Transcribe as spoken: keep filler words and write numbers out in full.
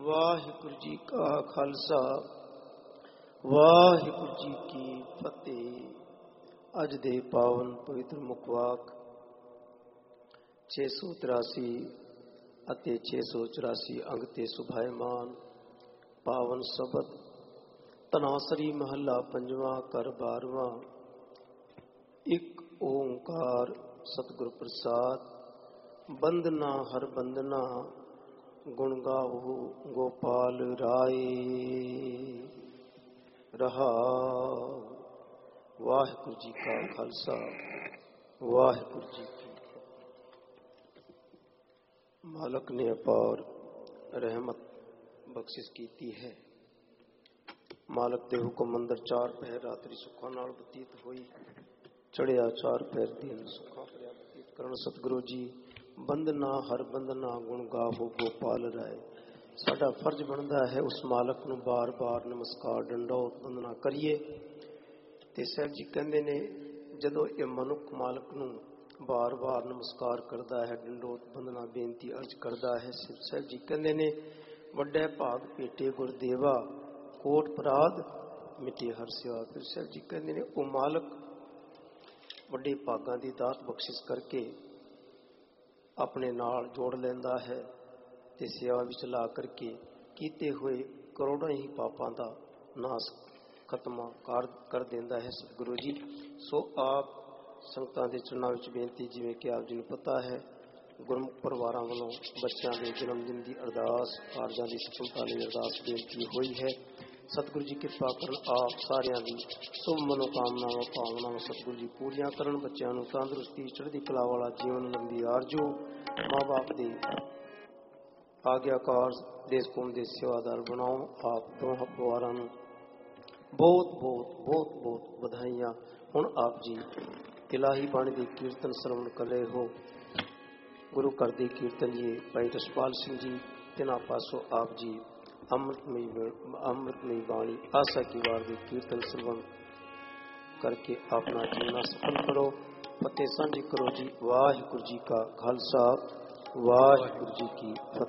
ਵਾਹਿਗੁਰੂ ਜੀ ਕਾ ਖਾਲਸਾ ਵਾਹਿਗੁਰੂ ਜੀ ਕੀ ਫਤਿਹ। ਅੱਜ ਦੇ ਪਾਵਨ ਪਵਿੱਤਰ ਮੁਖਵਾਕ ਛੇ ਸੌ ਤਿਰਾਸੀ ਅਤੇ ਛੇ ਸੌ ਚੁਰਾਸੀ ਅੰਗ ਤੇ ਸੁਭਾਇਮਾਨ ਪਾਵਨ ਸ਼ਬਦ ਤਨਾਸਰੀ ਮਹੱਲਾ ਪੰਜਵਾਂ ਕਰ ਬਾਰਵਾਂ। ਇੱਕ ਓੰਕਾਰ ਸਤਿਗੁਰ ਪ੍ਰਸਾਦ। ਬੰਦਨਾ ਹਰ ਬੰਦਨਾ ਗੁਣ ਗਾਵੋ ਗੋਪਾਲ ਰਾਏ ਰਹਾ। ਵਾਹਿਗੁਰੂ ਜੀ ਕਾ ਖਾਲਸਾ ਵਾਹਿਗੁਰੂ ਜੀ ਕੀ ਫਤਿਹ। ਮਾਲਕ ਨੇ ਅਪਾਰ ਰਹਿਮਤ ਬਖਸ਼ਿਸ਼ ਕੀਤੀ ਹੈ। ਮਾਲਕ ਦੇ ਹੁਕਮ ਅੰਦਰ ਚਾਰ ਪਹਿਰ ਰਾਤਰੀ ਸੁੱਖਾਂ ਨਾਲ ਬਤੀਤ ਹੋਈ, ਚੜਿਆ ਚਾਰ ਪਹਿਰ ਦਿਨ ਸੁੱਖਾਂ ਭਰਿਆ ਬਤੀਤ ਕਰਨ। ਸਤਿਗੁਰੂ ਜੀ ਬੰਦਨਾ ਹਰ ਬੰਦਨਾ ਗੁਣ ਗਾਵੋ ਗੋਪਾਲ ਰਾਏ। ਸਾਡਾ ਫਰਜ਼ ਬਣਦਾ ਹੈ ਉਸ ਮਾਲਕ ਨੂੰ ਬਾਰ ਬਾਰ ਨਮਸਕਾਰ ਡੰਡੌਤ ਬੰਦਨਾ ਕਰੀਏ। ਤੇ ਸਾਹਿਬ ਜੀ ਕਹਿੰਦੇ ਨੇ ਜਦੋਂ ਇਹ ਮਨੁੱਖ ਮਾਲਕ ਨੂੰ ਬਾਰ ਬਾਰ ਨਮਸਕਾਰ ਕਰਦਾ ਹੈ, ਡੰਡੌਤ ਬੰਦਨਾ ਬੇਨਤੀ ਅਰਜ਼ ਕਰਦਾ ਹੈ, ਸਾਹਿਬ ਜੀ ਕਹਿੰਦੇ ਨੇ ਵੱਡੇ ਭਾਗ ਭੇਟੇ ਗੁਰਦੇਵਾ ਕੋਟ ਅਪਰਾਧ ਮਿਟੇ ਹਰ ਸੇਵਾ। ਫਿਰ ਸਾਹਿਬ ਜੀ ਕਹਿੰਦੇ ਨੇ ਉਹ ਮਾਲਕ ਵੱਡੇ ਭਾਗਾਂ ਦੀ ਦਾਤ ਬਖਸ਼ਿਸ਼ ਕਰਕੇ ਆਪਣੇ ਨਾਲ ਜੋੜ ਲੈਂਦਾ ਹੈ ਤੇ ਸੇਵਾ ਵਿੱਚ ਲਾ ਕਰਕੇ ਕੀਤੇ ਹੋਏ ਕਰੋੜਾਂ ਹੀ ਪਾਪਾਂ ਦਾ ਨਾਸ ਖਤਮ ਕਰ ਕਰ ਦਿੰਦਾ ਹੈ ਸਤਿਗੁਰੂ ਜੀ। ਸੋ ਆਪ ਸੰਗਤਾਂ ਦੇ ਚਰਨਾਂ ਵਿੱਚ ਬੇਨਤੀ, ਜਿਵੇਂ ਕਿ ਆਪ ਜੀ ਨੂੰ ਪਤਾ ਹੈ, ਗੁਰਮੁਖ ਪਰਿਵਾਰਾਂ ਵੱਲੋਂ ਬੱਚਿਆਂ ਦੇ ਜਨਮ ਦਿਨ ਦੀ ਅਰਦਾਸ, ਕਾਰਜਾਂ ਦੀ ਸਫਲਤਾ ਲਈ ਅਰਦਾਸ ਬੇਨਤੀ ਹੋਈ ਹੈ। ਸਤਿਗੁਰੂ ਜੀ ਕਿਰਪਾ ਕਰਨ ਆਪ ਸਾਰਿਆਂ ਦੀ ਸੁਭ ਮਨੋਕਾਮਨਾਵਾਂ ਭਾਵਨਾਵਾਂ ਸਤਿਗੁਰੂ ਜੀ ਪੂਰੀਆਂ ਕਰਨ। ਬੱਚਿਆਂ ਨੂੰ ਤੰਦਰੁਸਤੀ, ਚੜ੍ਹਦੀ ਕਲਾ ਵਾਲਾ ਜੀਵਨ, ਲੰਬੀ ਆਰਜੂ, ਮਾਂ ਬਾਪ ਦੇ ਆਗਿਆਕਾਰ, ਦੇਸ਼ ਕੌਮ ਦੇ ਸੇਵਾਦਾਰ ਬਣਾਓ। ਆਪ ਦੋਹਾਂ ਪਰਿਵਾਰਾਂ ਨੂੰ ਬਹੁਤ ਬਹੁਤ ਬਹੁਤ ਬਹੁਤ ਵਧਾਈਆਂ। ਹੁਣ ਆਪ ਜੀ ਇਲਾਹੀ ਬਾਣੀ ਦੇ ਕੀਰਤਨ ਸਰਵਣ ਕਰ ਰਹੇ ਹੋ। ਗੁਰੂ ਘਰ ਦੇ ਕੀਰਤਨ ਜੀ ਭਾਈ ਰਸਪਾਲ ਸਿੰਘ ਜੀ, ਤਿਨਾਂ ਪਾਸੋਂ ਆਪ ਜੀ ਅੰਮ੍ਰਿਤਮਈ ਅੰਮ੍ਰਿਤਮਈ ਬਾਣੀ ਆਸਾ ਕੀ ਵਾਰ ਦੇ ਕੀਰਤਨ ਸਰਵਣ ਕਰਕੇ ਆਪਣਾ ਜੀਵਨ ਸਫਲ ਕਰੋ। ਫਤਿਹ ਸਾਂਝੀ ਕਰੋ ਜੀ। ਵਾਹਿਗੁਰੂ ਜੀ ਕਾ ਖਾਲਸਾ ਵਾਹਿਗੁਰੂ ਜੀ ਕੀ ਫਤਿਹ।